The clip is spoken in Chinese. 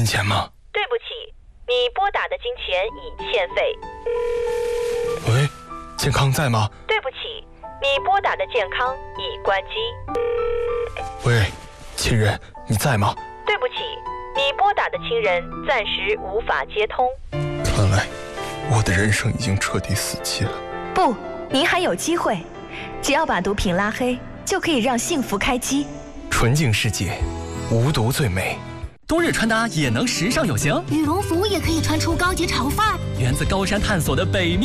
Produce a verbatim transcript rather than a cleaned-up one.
钱吗？ 对不起，你拨打的金钱已欠费。 喂，健康在吗？ 对不起，你拨打的健康已关机。 喂，亲人，你在吗？ 对不起，你拨打的亲人暂时无法接通。 看来我的人生已经彻底死机了。 不，您还有机会，只要把毒品拉黑，就可以让幸福开机。 纯净世界，无毒最美。 冬日穿搭也能时尚有型， 羽绒服也可以穿出高级潮范儿， 源自高山探索的北面。